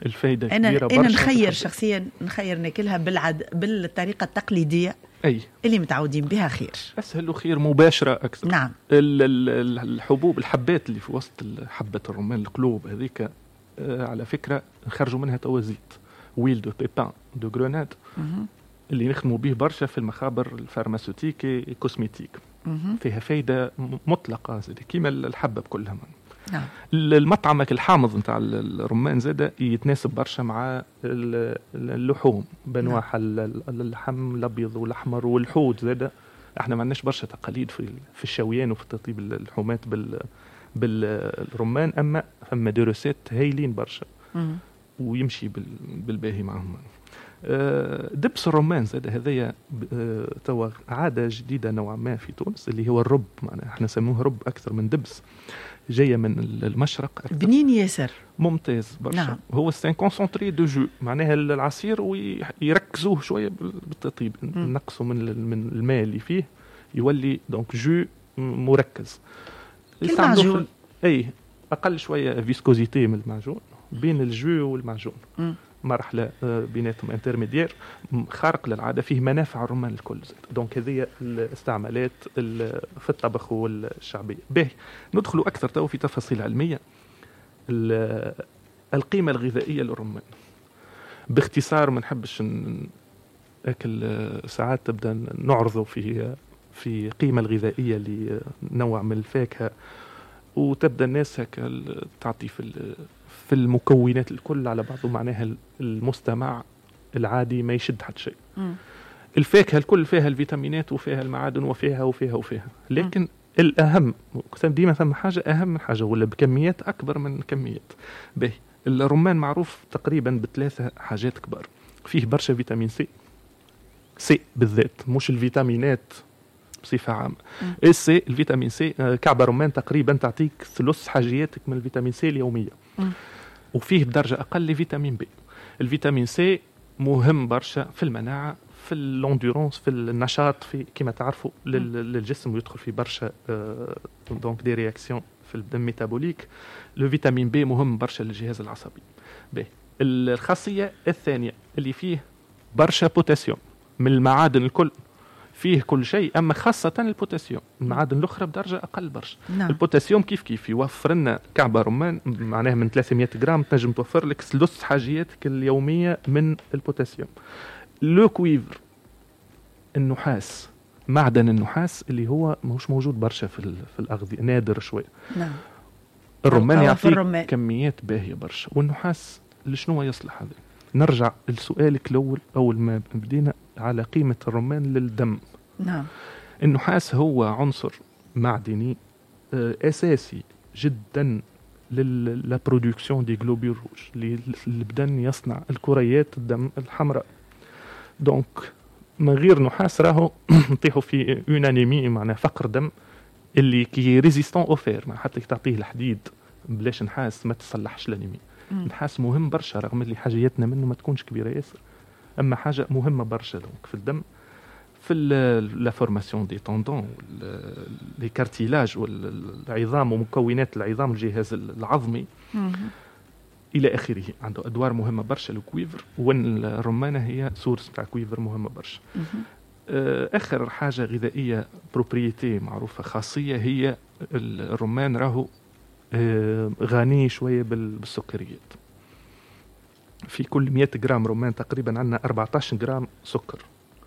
الفايدة كبيرة برشا. أنا نخير شخصيا ناكلها بالطريقة التقليدية اللي متعودين بها، خير أسهل وخير، مباشرة أكثر. نعم. الحبوب، الحبات اللي في وسط حبة الرمان، القلوب هذيك على فكرة نخرجوا منها توا زيت ويل دو بيبان دو غروناد اللي نخدموا به برشا في المخابر الفارماسيوتيك كوسميتيك. فيها فايدة مطلقة زي كيما الحبة بكلها. نعم. المطعمك الحامض نتاع الرمان زاده يتناسب برشا مع اللحوم بانواع اللحم الابيض والاحمر والحوت زاده. احنا ما عندناش برشا تقاليد في الشويان وفي تطيب اللحومات بالرمان، اما فما دروسات هايلين برشا ويمشي بالباهي معهم. دبس الرمان زاد هذايا توا عادة جديدة نوعا ما في تونس، اللي هو الرب. معناها احنا نسموه رب أكثر من دبس، جاية من المشرق أكثر. بنين ياسر، ممتاز برشا. نعم. هو سين كونسونتري دو جو، معناها العصير ويركزوه شوية بالتطيب، نقصوا من الماء اللي فيه يولي دونك جو مركز. المعجون أي أقل شوية فيسكوزيتي من المعجون، بين الجو والمعجون مرحلة بيناتهم انترميدير، خارق للعادة، فيه منافع الرمان الكل. دونك هذه الاستعمالات في الطبخ والشعبية. به ندخلوا أكثر تو في تفاصيل علمية. القيمة الغذائية للرمان باختصار، ما نحبش أكل ساعات تبدأ نعرضه في قيمة الغذائية لنوع من الفاكهة، وتبدأ الناس هكا تعطي في المكونات الكل على بعضه، معناها المستمع العادي ما يشد حد شيء. الفاكهة الكل فيها الفيتامينات وفيها المعادن وفيها، لكن الأهم ديما ثم حاجة أهم من حاجة، ولا بكميات أكبر من كميات. به الرمان معروف تقريبا ب3 حاجات كبار. فيه برشا فيتامين سي بالذات، مش الفيتامينات بصفة عامة. السي، الفيتامين سي، كعبة رمان تقريبا تعطيك 3 حاجياتك من الفيتامين سي اليومية. وفيه بدرجة أقل فيتامين بي. الفيتامين سي مهم برشا في المناعة، في اللوندورانس، في النشاط، في كما تعرفوا للجسم، ويدخل في برشا دونك دي رياكسيون في الدم ميتابوليك. الفيتامين بي مهم برشا للجهاز العصبي. الخاصية الثانية اللي فيه برشا بوتاسيوم. من المعادن الكل فيه كل شيء، أما خاصة البوتاسيوم. المعادن الأخرى بدرجة أقل برشا. نعم. البوتاسيوم كيف يوفر لنا كعبة رمان معناها من 300 جرام تنجم توفر لك 3 حاجياتك اليومية من البوتاسيوم. لو كويفر، النحاس، معدن النحاس اللي هو مش موجود برشا في الأغذية، نادر شوي. نعم. الرمان يعطيك كميات باهية برشا. والنحاس لشنو يصلح هذا؟ نرجع لسؤالك الأول أول ما بدينا على قيمة الرمان للدم. نعم. النحاس هو عنصر معدني أساسي جدا للا برودكسيون دي جلوبيول روج، اللي البدن يصنع الكريات الدم الحمراء. دونك من غير نحاس راهو نطيحوا في أنانيمي، معناه فقر دم، اللي كي ريزيستون أوفير، ما حتى تعطيه الحديد بلاش نحاس ما تصلحش الأنيمي. النحاس مهم برشا، رغم اللي حاجياتنا منه ما تكونش كبيرة ياسر، أما حاجة مهمة برشا دونك في الدم، في لا فورماسيون دي طوندون، لي كارتيلاج والعظام ومكونات العظام، الجهاز العظمي إلى آخره. عنده أدوار مهمة برشا الكويفر، والرمانة هي سورس بتاع كويفر مهمة برشا. آخر حاجة غذائية بروبريتي معروفة خاصية، هي الرمان راهو غني شوية بالسكريات. في كل 100 جرام رمان تقريبا عندنا 14 جرام سكر،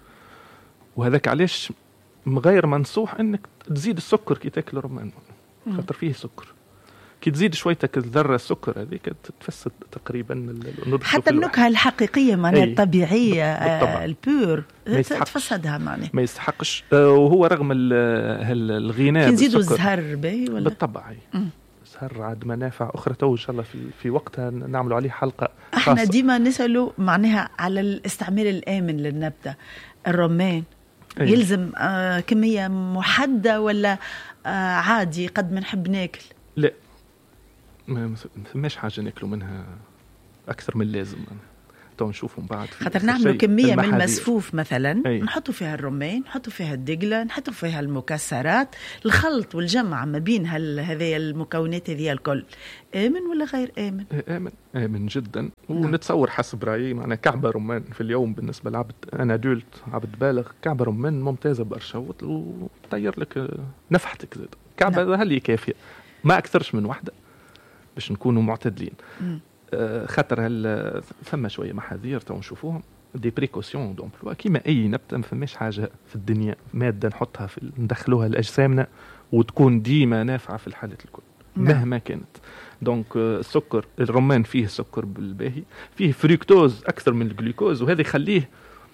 وهذاك علاش غير منصوح انك تزيد السكر كي تاكل رمان، خاطر فيه سكر. كي تزيد شويتك الذره السكر هذيك تفسد تقريبا حتى النكهه الحقيقيه معناها الطبيعيه البور تفسدها معناها ما يستحقش. وهو رغم الغناء نزيدوا الزهر باهي ولا بالطبع الزهر عاد منافع اخرى تو ان شاء الله في وقتها نعملوا عليه حلقه احنا خاصة. ديما نسالوا معناها على الاستعمال الامن للنبته. الرمان يلزم كميه محدده ولا عادي قد ما نحب ناكل؟ لا، ما فماش حاجه ناكلوا منها اكثر من اللازم. تو نشوفهم بعد خاطر نعملوا كمية من المسفوف مثلا، نحطوا فيها الرمان، نحطوا فيها الدقلة، نحطوا فيها المكسرات، الخلط والجمع ما بين هذه المكونات هذه الكل آمن ولا غير آمن؟ آمن جدا. ونتصور حسب رأيي معنا كعبة رمان في اليوم بالنسبة لعبد أنا دولت عبد بالغ، كعبة رمان ممتازة برشا وطير لك نفحتك زاد. كعبة هل كافية، ما أكثرش من واحدة باش نكونوا معتدلين. خاطر ثم شويه محاذير تو نشوفوهم دي بريكوسيون دومبلوا كيما اي نبته. ما فماش حاجه في الدنيا ماده نحطها ندخلوها لاجسامنا وتكون ديما نافعه في الحالات الكل مهما كانت. دونك السكر الرمان فيه سكر بالباهي، فيه فريكتوز اكثر من الجلوكوز، وهذا يخليه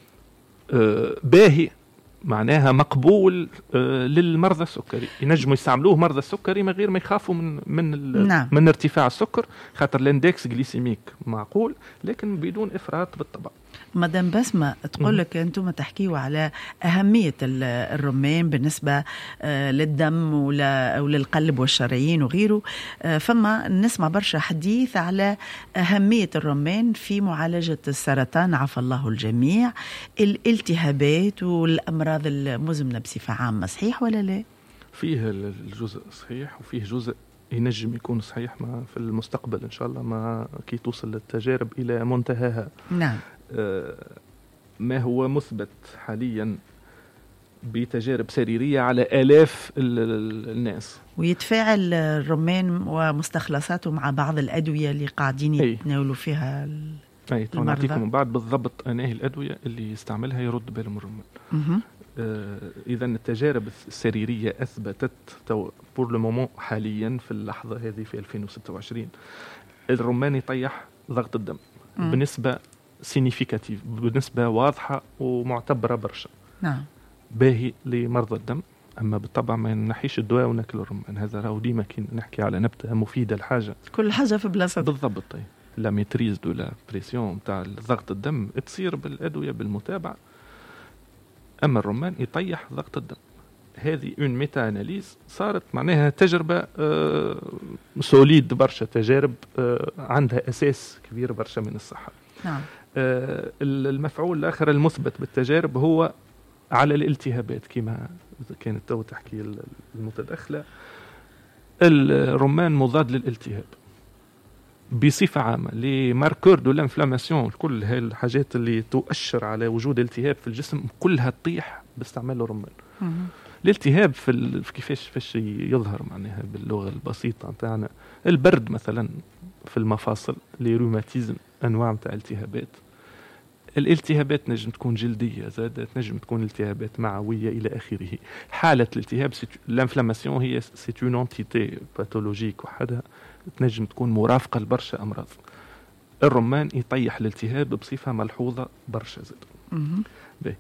باهي معناها مقبول للمرضى السكري. ينجموا يستعملوه مرضى السكري من غير ما يخافوا من ارتفاع السكر، خاطر الاندكس جليسيميك معقول لكن بدون افراط بالطبع. مدام بسمة تقول لك أنتم تحكيوا على أهمية الرمان بالنسبة للدم أو للقلب والشرايين وغيره، فما نسمع برشا حديث على أهمية الرمان في معالجة السرطان عفى الله الجميع، الالتهابات والأمراض المزمنة بصفة عامة. صحيح ولا لا؟ فيه الجزء صحيح وفيه جزء ينجم يكون صحيح في المستقبل إن شاء الله ما كي توصل التجارب إلى منتهاها. نعم. ما هو مثبت حاليا بتجارب سريرية على آلاف الناس. ويتفاعل الرمان ومستخلصاته مع بعض الأدوية اللي قاعدين يتناولوا فيها المرضى. نعطيكم من بعد بالضبط أنهي الأدوية اللي يستعملها يرد بالهم الرمان. إذا التجارب السريرية أثبتت بور لو مومون حاليا في اللحظة هذه في 2026 الرمان يطيح ضغط الدم بنسبة سينيفيكاتيف، بنسبة واضحة ومعتبرة برشا. نعم. باهي لمرضى الدم. أما بالطبع ما نحيش الدواء وناكل الرمان، هذا راهو ديما كي نحكي على نبتة مفيدة الحاجة كل حاجة في بلاصتها بالضبط. لا ميتريز دو لا بريسيون تاع ضغط الدم تصير بالأدوية بالمتابعة. أما الرمان يطيح ضغط الدم. هذه اون ميتا اناليز صارت معناها تجربة سوليد برشا، تجارب عندها أساس كبير برشا من الصحة. نعم. المفعول الآخر المثبت بالتجارب هو على الالتهابات كما كانت تو تحكي المتدخلة. الرمان مضاد للالتهاب بصفة عامة، لماركور دو لانفلاماسيون، كل هاي الحاجات اللي تؤشر على وجود التهاب في الجسم كلها تطيح باستعمال الرمان. الالتهاب في كيفاش يظهر معناها باللغة البسيطة نتاعنا. البرد مثلا في المفاصل، الروماتيزم، أنواع متاع التهابات. الالتهابات نجم تكون جلدية زادت، نجم تكون التهابات معوية إلى آخره. حالة الالتهاب الانفلاماسيون هي سيت اون انتيتي باثولوجيك وحدها تنجم تكون مرافقة لبرشا أمراض. الرمان يطيح الالتهاب بصفة ملحوظة برشا زاد.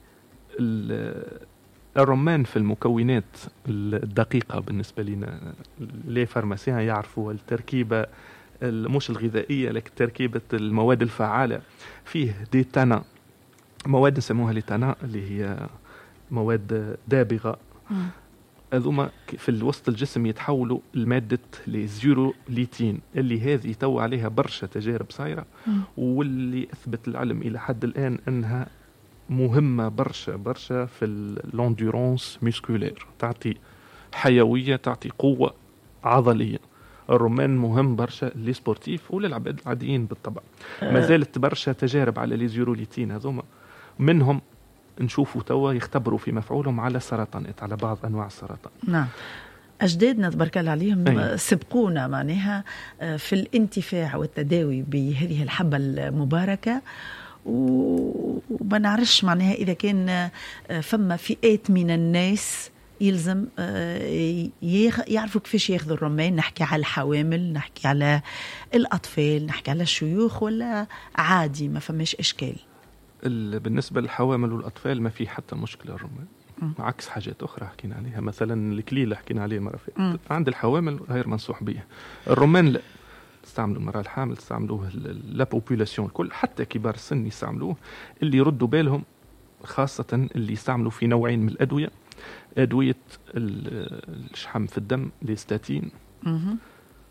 الرمان في المكونات الدقيقة بالنسبة لنا لي فارماسيان يعرفوا التركيبة مش الغذائية لكن تركيبة المواد الفعالة. فيه دي تانا، مواد نسموها لتانا اللي هي مواد دابغة. هذوما في الوسط الجسم يتحولوا لمادة ليزيوروليتين اللي هذه تو عليها برشا تجارب صايرة واللي أثبت العلم إلى حد الآن أنها مهمة برشا في اللوندورانس ميسكولير، تعطي حيوية، تعطي قوة عضلية. الرمان مهم برشا للسبورتيف وللعباد العاديين بالطبع. ما زالت برشا تجارب على ليزيوروليتين هذوما، منهم نشوفوا توا يختبروا في مفعولهم على سرطانات، على بعض أنواع السرطان. نعم. أجدادنا تبارك الله عليهم سبقونا معناها في الانتفاع والتداوي بهذه الحبة المباركة، وما نعرفش معناها إذا كان فما فئات من الناس يلزم يعرفوا كيفاش ياخذوا الرمان. نحكي على الحوامل، نحكي على الأطفال، نحكي على الشيوخ، ولا عادي ما فماش إشكال؟ بالنسبة للحوامل والأطفال ما في حتى مشكلة الرمان، عكس حاجات أخرى حكينا عليها، مثلا الكليل حكينا عليه مرة فاتت. عند الحوامل غير منصوح به. الرمان لا، تستعملوا المرأة الحامل، تستعملوه لا بوبولاسيون الكل، حتى كبار السن يستعملوه. اللي يردوا بالهم خاصة اللي يستعملوا في نوعين من الأدوية، أدوية الشحم في الدم، الاستاتين،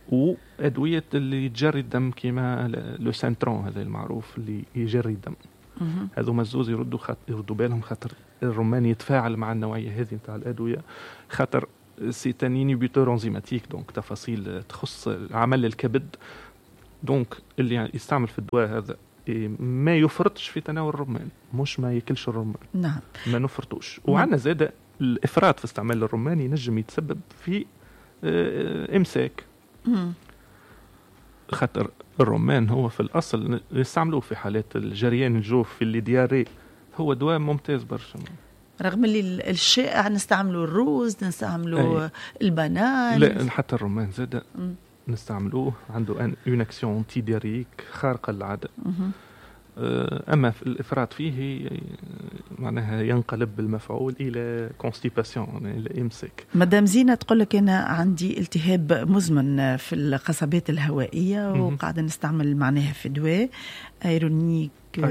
وادويه اللي تجري الدم كيما لو سنترون هذا المعروف اللي يجري الدم. هذوما الزوز يردوا بالهم، خاطر الرمان يتفاعل مع النوعيه هذه نتاع الادويه، خاطر سي ان انيبيتور انزيماتيك، دونك تفاصيل تخص عمل الكبد. دونك اللي يستعمل في الدواء هذا ما يفرطش في تناول الرمان، مش ما ياكلش الرمان. نعم، ما نفرطوش. وعندنا زاد الافراط في استعمال الرمان ينجم يتسبب في امساك. خاطر الرمان هو في الاصل يستعملوه في حالات الجريان الجوف في اللي دياري، هو دواء ممتاز برشا. رغم اللي الشائع نستعملوا الروز، نستعملوا البنان، لا حتى الرمان زاد نستعملوه، عنده اون اكسيون انتي دياريك خارقه للعاده. اما في الافراط فيه معناها ينقلب بالمفعول الى كونستيباسيون، يعني الى امساك. مدام زينه تقول لك انا عندي التهاب مزمن في القصبات الهوائيه وقاعده نستعمل معناها في دواء ايرونيد.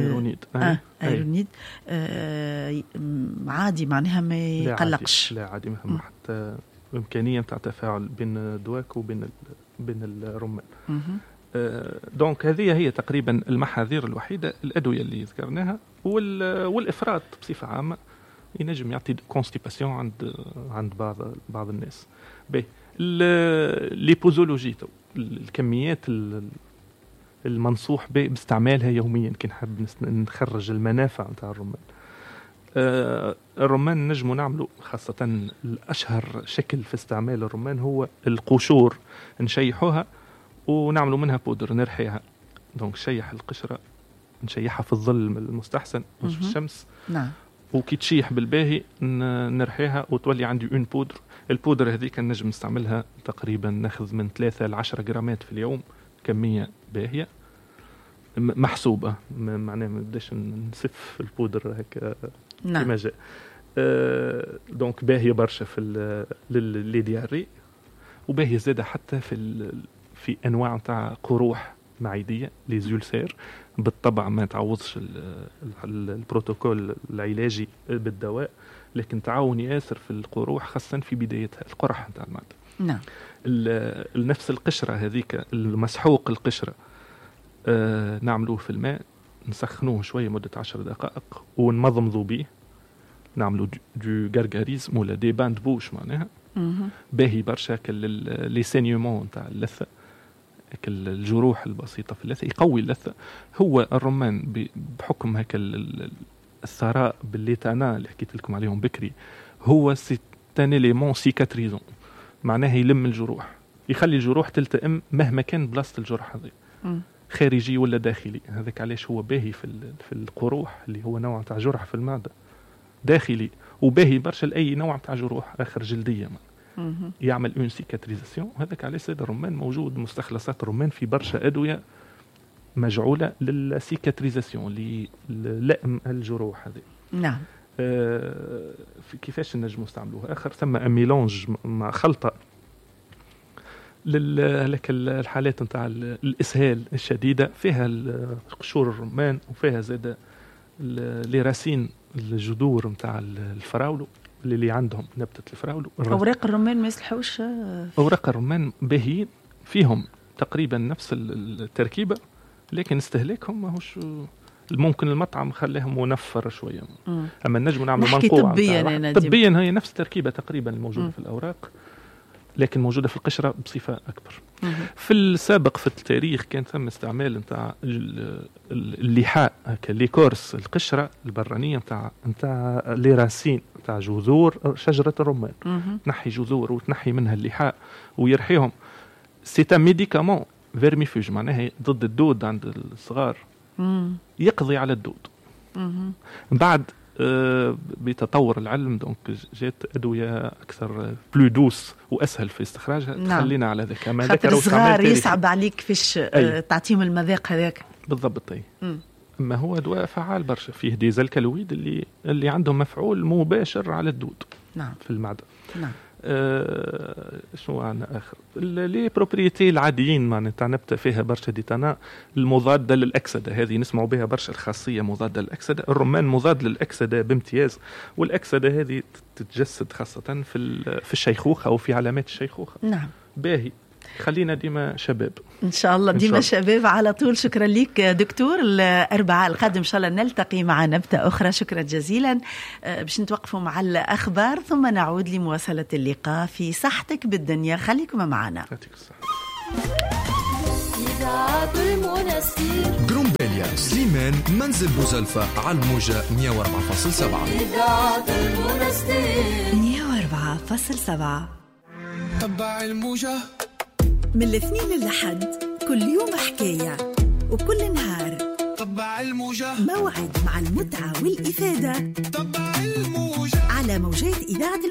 عادي معناها ما يقلقش؟ لا عادي، مهما حتى امكانيه نتاع تفاعل بين دواك وبين الرمان. دونك هذه هي تقريبا المحاذير الوحيده، الادويه اللي ذكرناها. والافراط بصفه عامه ينجم يعطي كونستيباسيون عند بعض الناس. ليبوزولوجي، الكميات المنصوح باستعمالها يوميا كي نحب نخرج المنافع نتاع الرمان. الرمان نجمو نعملو، خاصة الأشهر شكل في استعمال الرمان هو القشور، نشيحوها ونعملوا منها بودر نرحيها. دونك شيح القشرة، نشيحها في الظل المستحسن مش في الشمس. نعم. وكي تشيح بالباهي نرحيها وتولي عندي اون بودر. البودر هذيك نجم نستعملها تقريبا، ناخذ من 3 ل 10 جرامات في اليوم، كمية باهية محسوبة، معناه ما بداش نسف البودر هكا كما جاء. دونك باهية برشا في لي دياري، وباهية زادة حتى في انواع تاع قروح معديه، لي زولسير. بالطبع ما تعوضش البروتوكول العلاجي بالدواء، لكن تعاون ياسر في القروح، خاصه في بدايتها القرح نتاع المعده. نعم. نفس القشره هذيك، المسحوق القشره، نعملوه في الماء، نسخنوه شويه مده 10 دقائق ونمضمضوا به، نعملوا دو غارغاريزم ولا دي باند بوش معناها. باهي برشا لي سينيومون نتاع اللثه، الجروح البسيطه في اللثه، يقوي اللثه. هو الرمان بحكم هكا الثراء بالليتانا اللي حكيت لكم عليهم بكري، هو سيتان إليمون سيكاتريزون، معناها يلم الجروح، يخلي الجروح تلتئم مهما كان بلاصه الجرح هذا، خارجي ولا داخلي. هذاك علاش هو باهي في القروح اللي هو نوع تاع جرح في المعده داخلي، وباهي برشا لاي نوع تاع جروح اخر جلديه يعمل اون سيكاتريزاسيون. هذاك علاش زاد الرمان موجود، مستخلصات الرمان في برشا ادويه مجعوله للسيكاتريزاسيون، للئم الجروح هذه. نعم. كيفاش نجموا نستعملوها؟ اخر ثم ميلونج مع خلطه لك الحالات نتاع الاسهال الشديده، فيها قشور الرمان وفيها زاد لي راسين الجذور نتاع الفراولو اللي عندهم نبتة الفراولو. أوراق الرمان ما يصلحوش؟ أوراق الرمان باهيين، فيهم تقريبا نفس التركيبة، لكن استهلاكهم ماهوش ممكن. المطعم خليهم منفر شوية. أما نجم نعمل منقوع طبيا هي نفس التركيبة تقريبا الموجودة في الأوراق، لكن موجودة في القشرة بصفة أكبر. في السابق في التاريخ كان ثم استعمال نتاع اللحاء كليكورس، القشرة البرانية نتاع لي راسين نتاع جذور شجرة الرمان. تنحي جذور وتنحي منها اللحاء ويرحيهم. سيتا ميديكامون فيرميفوج، معناها ضد الدود عند الصغار، يقضي على الدود. بعد بتطور العلم دونك جات ادويه اكثر بلو دوس واسهل في استخراجها. تخلينا على ذاك، اما ذاك الصغار يصعب عليك فيش تعطيهم المذاق هذاك بالضبط. اما هو دواء فعال برشا، فيه ديزالكالويد اللي عندهم مفعول مباشر على الدود. نعم. في المعده. نعم. شنو عندنا اخر؟ لي بروبريتي العاديين معناتها نبته فيها برشا ديتانا، المضاده للاكسده، هذه نسمعوا بها برشا، الخاصيه مضاده للاكسده. الرمان مضاد للاكسده بامتياز، والاكسده هذه تتجسد خاصه في الشيخوخه او في علامات الشيخوخه. نعم. باهي خلينا ديما شباب إن شاء الله، ديما شباب على طول. شكرا لك دكتور. الأربعاء القادم إن شاء الله نلتقي مع نبتة أخرى. شكرا جزيلا. باش نتوقفوا مع الأخبار ثم نعود لمواصلة اللقاء في صحتك بالدنيا. خليكم معنا. جرومبيليا سليمان منزل بوزلفة على الموجة 104.7. 104.7. تبع الموجة من الاثنين للحد كل يوم حكاية وكل نهار. تبع الموجة موعد مع المتعة والإفادة. تبع الموجة على موجات إذاعة